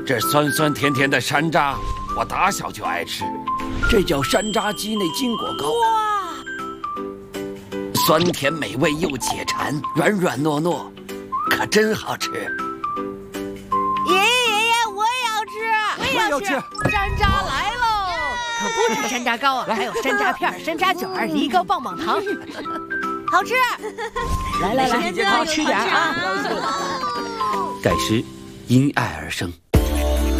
这酸酸甜甜的山楂，我打小就爱吃，这叫山楂鸡内金果糕。 哇， 酸甜美味又解馋，软软糯糯，可真好吃。 爷爷，我也要吃， 我也要吃。 山楂来喽！可不止山楂糕啊，还有山楂片、山楂卷、梨膏棒棒糖，好吃。 来，好吃点啊！ 改诗因爱而生。